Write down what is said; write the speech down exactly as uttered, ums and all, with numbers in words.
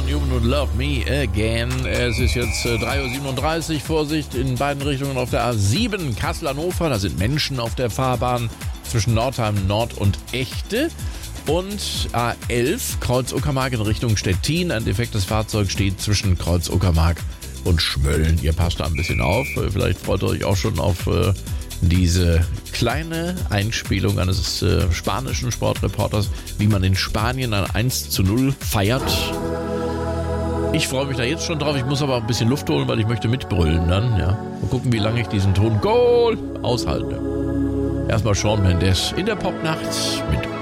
John Newman und Love Me Again. Es ist jetzt äh, drei Uhr siebenunddreißig. Vorsicht in beiden Richtungen auf der A sieben Kassel-Hannover. Da sind Menschen auf der Fahrbahn zwischen Nordheim Nord und Echte. Und A elf Kreuz-Uckermark in Richtung Stettin. Ein defektes Fahrzeug steht zwischen Kreuz-Uckermark und Schmölln. Ihr passt da ein bisschen auf. Vielleicht freut ihr euch auch schon auf äh, diese kleine Einspielung eines äh, spanischen Sportreporters, wie man in Spanien ein eins zu null feiert. Ich freue mich da jetzt schon drauf. Ich muss aber ein bisschen Luft holen, weil ich möchte mitbrüllen dann. Ja. Mal gucken, wie lange ich diesen Ton Goal aushalte. Erstmal Shawn Mendes in der Popnacht mit